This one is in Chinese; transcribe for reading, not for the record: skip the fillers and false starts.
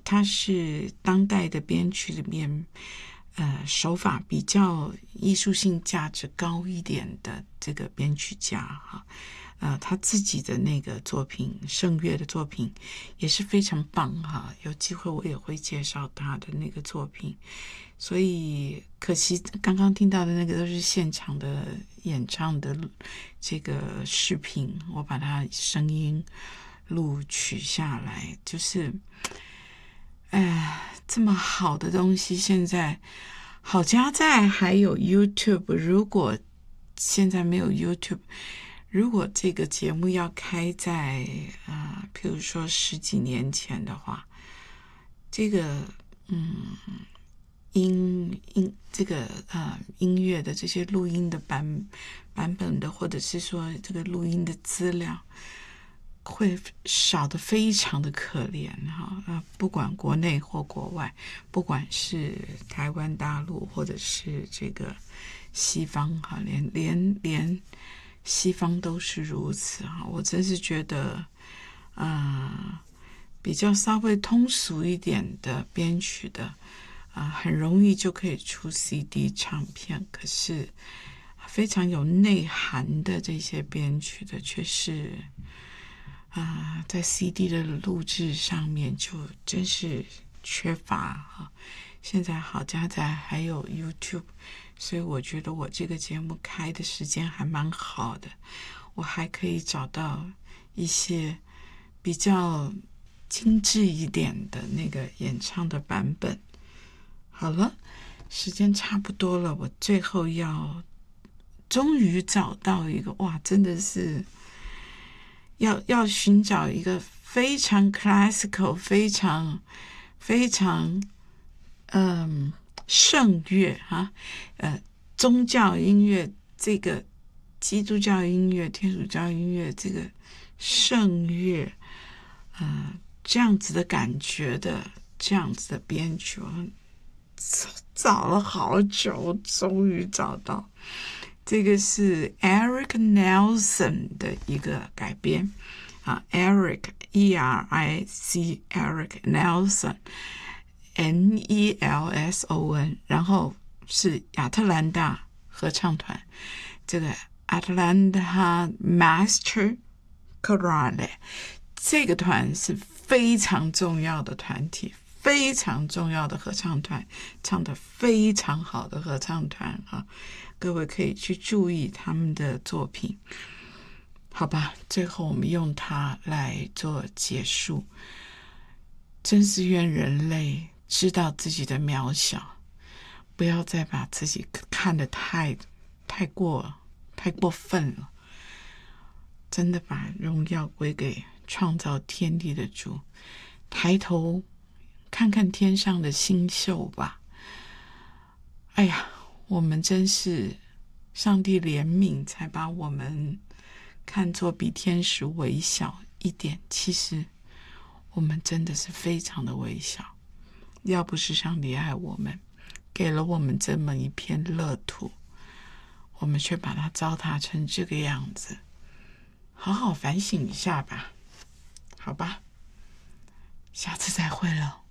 他是当代的编曲里面手法比较艺术性价值高一点的这个编曲家哈。他自己的那个作品圣乐的作品也是非常棒哈，有机会我也会介绍他的那个作品。所以可惜刚刚听到的那个都是现场的演唱的这个视频，我把它声音录取下来，就是这么好的东西现在好家在还有 YouTube， 如果现在没有 YouTube， 如果这个节目要开在譬如说10几年前的话，这个这个音乐的这些录音的版本的，或者是说这个录音的资料会少得非常的可怜哈。不管国内或国外，不管是台湾大陆或者是这个西方哈，连西方都是如此哈。我真是觉得比较稍微通俗一点的编曲的很容易就可以出 CD 唱片，可是非常有内涵的这些编曲的却是在 CD 的录制上面就真是缺乏现在好家在还有 YouTube， 所以我觉得我这个节目开的时间还蛮好的，我还可以找到一些比较精致一点的那个演唱的版本。好了，时间差不多了，我最后终于找到一个真的是要寻找一个非常 classical 非常圣乐宗教音乐，这个基督教音乐天主教音乐这个圣乐这样子的感觉的这样子的编曲，找了好久终于找到。这个是 Eric Nelson 的一个改编Eric E-R-I-C Eric Nelson N-E-L-S-O-N， 然后是亚特兰大合唱团，这个 Atlanta Master Chorale， 这个团是非常重要的团体，非常重要的合唱团，唱得非常好的合唱团各位可以去注意他们的作品。好吧，最后我们用它来做结束。真是愿人类知道自己的渺小，不要再把自己看得太过分了，真的把荣耀归给创造天地的主，抬头看看天上的星宿吧。哎呀，我们真是上帝怜悯才把我们看作比天使微小一点，其实我们真的是非常的微小。要不是上帝爱我们，给了我们这么一片乐土，我们却把它糟蹋成这个样子，好好反省一下吧。好吧，下次再会了。